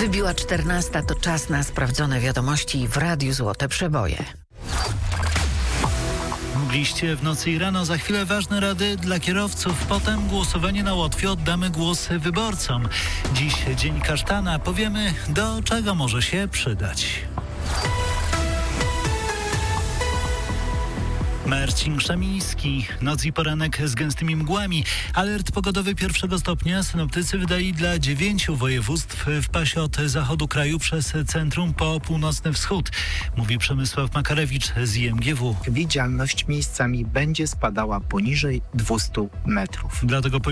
Wybiła 14, to czas na sprawdzone wiadomości w Radiu Złote Przeboje. Mogliście w nocy i rano, za chwilę ważne rady dla kierowców, potem głosowanie na Łotwie, oddamy głos wyborcom. Dziś Dzień Kasztana, powiemy, do czego może się przydać. Marcin Krzemiński. Noc i poranek z gęstymi mgłami. Alert pogodowy 1 stopnia synoptycy wydali dla 9 województw w pasie od zachodu kraju przez centrum po północny wschód. Mówi Przemysław Makarewicz z IMGW. Widzialność miejscami będzie spadała poniżej 200 metrów. Dlatego